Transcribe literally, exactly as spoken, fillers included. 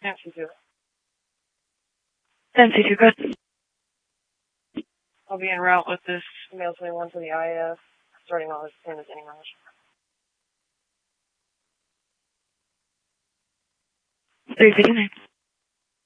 Nancy two. Nancy two, good. I'll be en route with this Mail twenty-one to the I F, starting on as soon as any knowledge. three fifty-nine.